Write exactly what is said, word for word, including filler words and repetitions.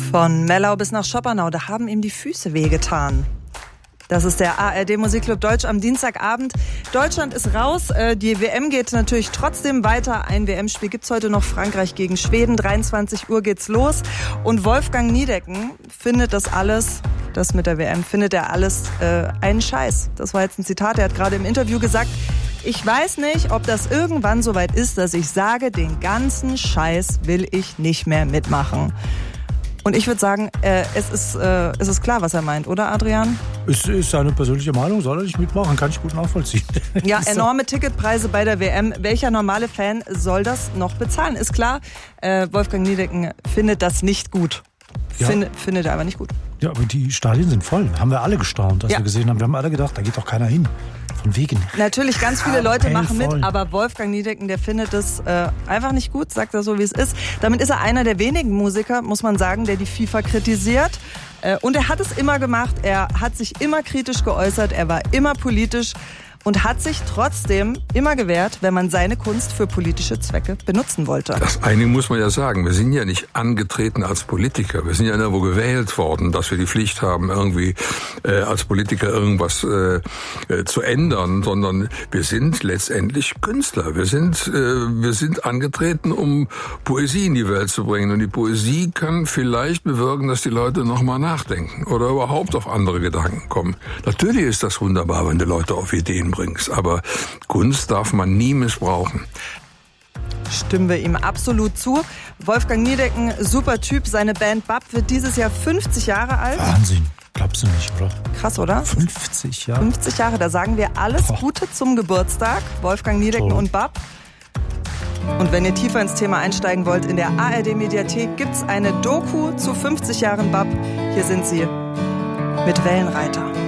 Von Mellau bis nach Schoppernau, da haben ihm die Füße wehgetan. Das ist der A R D Musikclub Deutsch am Dienstagabend. Deutschland ist raus. Die W M geht natürlich trotzdem weiter. Ein W M-Spiel gibt's heute noch. Frankreich gegen Schweden. dreiundzwanzig Uhr geht's los. Und Wolfgang Niedecken findet das alles, das mit der W M, findet er alles äh, einen Scheiß. Das war jetzt ein Zitat. Er hat gerade im Interview gesagt, ich weiß nicht, ob das irgendwann so weit ist, dass ich sage, den ganzen Scheiß will ich nicht mehr mitmachen. Und ich würde sagen, äh, es, ist, äh, es ist klar, was er meint, oder Adrian? Es ist seine persönliche Meinung, soll er nicht mitmachen, kann ich gut nachvollziehen. Ja, enorme Ticketpreise bei der W M. Welcher normale Fan soll das noch bezahlen? Ist klar, äh, Wolfgang Niedecken findet das nicht gut. Ja. Find, findet er aber nicht gut. Ja, aber die Stadien sind voll. Haben wir alle gestaunt, als ja. wir gesehen haben. Wir haben alle gedacht, da geht doch keiner hin. Von wegen. Natürlich, ganz viele Leute machen mit, voll. aber Wolfgang Niedecken, der findet es äh, einfach nicht gut, sagt er so, wie es ist. Damit ist er einer der wenigen Musiker, muss man sagen, der die FIFA kritisiert. Äh, und er hat es immer gemacht, er hat sich immer kritisch geäußert, er war immer politisch und hat sich trotzdem immer gewehrt, wenn man seine Kunst für politische Zwecke benutzen wollte. Das eine muss man ja sagen, wir sind ja nicht angetreten als Politiker, wir sind ja irgendwo gewählt worden, dass wir die Pflicht haben, irgendwie äh, als Politiker irgendwas äh, äh, zu ändern, sondern wir sind letztendlich Künstler. Wir sind, äh, wir sind angetreten, um Poesie in die Welt zu bringen. Und die Poesie kann vielleicht bewirken, dass die Leute nochmal nachdenken oder überhaupt auf andere Gedanken kommen. Natürlich ist das wunderbar, wenn die Leute auf Ideen bringst, aber Kunst darf man nie missbrauchen. Stimmen wir ihm absolut zu. Wolfgang Niedecken, super Typ. Seine Band B A P wird dieses Jahr fünfzig Jahre alt. Wahnsinn. Glaubst du nicht, oder? Krass, oder? fünfzig Jahre. fünfzig Jahre, da sagen wir alles Boah. Gute zum Geburtstag. Wolfgang Niedecken Toll. und B A P. Und wenn ihr tiefer ins Thema einsteigen wollt, in der A R D-Mediathek gibt's eine Doku zu fünfzig Jahren B A P. Hier sind sie mit Wellenreiter.